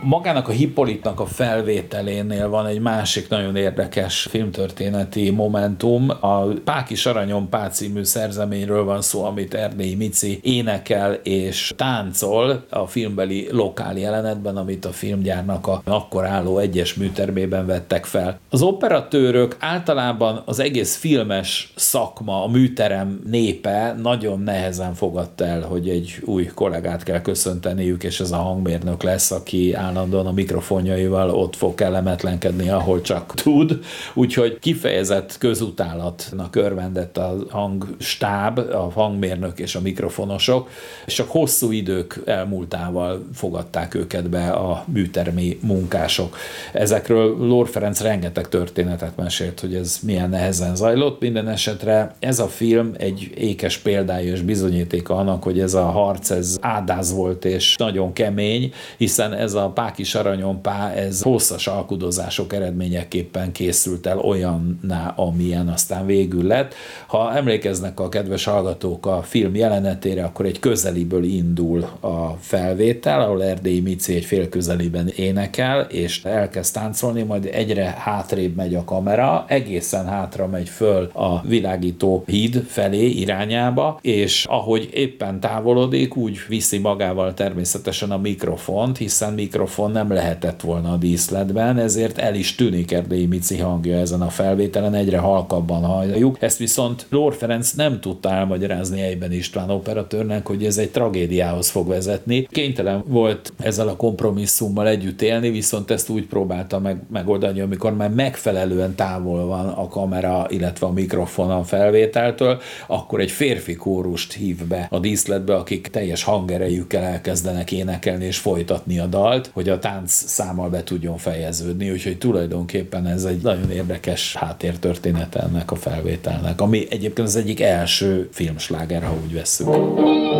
Magának a Hippolytnak a felvételénél van egy másik nagyon érdekes filmtörténeti momentum. A Páki Saranyon Pá című szerzeményről van szó, amit Erdélyi Mici énekel és táncol a filmbeli lokál jelenetben, amit a filmgyárnak a akkor álló egyes műtermében vettek fel. Az operatőrök, általában az egész filmes szakma, a műterem népe nagyon nehezen fogadta el, hogy egy új kollégát kell köszönteniük, és ez a hangmérnök lesz, aki állandóan a mikrofonjaival ott fog kellemetlenkedni, ahol csak tud. Úgyhogy kifejezett közutálatnak örvendett a hangstáb, a hangmérnök és a mikrofonosok, és csak hosszú idők elmúltával fogadták őket be a műtermi munkások. Ezekről Lór Ferenc rengeteg történetet mesélt, hogy ez milyen nehezen zajlott. Minden esetre ez a film egy ékes példája és bizonyítéka annak, hogy ez a harc, ez ádáz volt és nagyon kemény, hiszen ez a Páki Saranyon Pá, ez hosszas alkudozások eredményeképpen készült el olyanná, amilyen aztán végül lett. Ha emlékeznek a kedves hallgatók a film jelenetére, akkor egy közeliből indul a felvétel, ahol Erdélyi Mici egy félközeliben énekel, és elkezd táncolni, majd egyre hátrébb megy a kamera, egészen hátra megy föl a világító híd felé irányába, és ahogy éppen távolodik, úgy viszi magával természetesen a mikrofont, hiszen mikrofon nem lehetett volna a díszletben, ezért el is tűnik Erdélyi Mici hangja ezen a felvételen, egyre halkabban halljuk. Ezt viszont Lór Ferenc nem tudta elmagyarázni Eyben István operatőrnek, hogy ez egy tragédiához fog vezetni. Kénytelen volt ezzel a kompromisszummal együtt élni, viszont ezt úgy próbálta megoldani, amikor már megfelelően távol van a kamera, illetve a mikrofon a felvételtől, akkor egy férfi kórust hív be a díszletbe, akik teljes hangerejükkel elkezdenek énekelni és folytatni a dalt, hogy a tánc számmal be tudjon fejeződni, úgyhogy tulajdonképpen ez egy nagyon érdekes háttértörténete ennek a felvételnek, ami egyébként az egyik első filmsláger, ha úgy vesszük.